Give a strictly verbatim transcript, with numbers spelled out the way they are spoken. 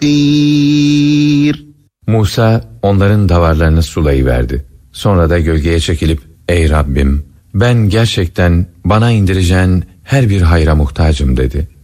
Musa onların davarlarını sulayıverdi. Sonra da gölgeye çekilip ey Rabbim ben gerçekten bana indireceğin her bir hayra muhtacım dedi.